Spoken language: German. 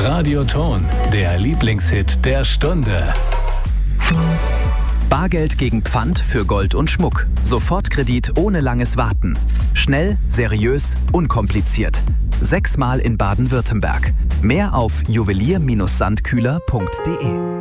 Radioton, der Lieblingshit der Stunde. Bargeld gegen Pfand für Gold und Schmuck. Sofortkredit ohne langes Warten. Schnell, seriös, unkompliziert. 6-mal in Baden-Württemberg. Mehr auf juwelier-sandkühler.de.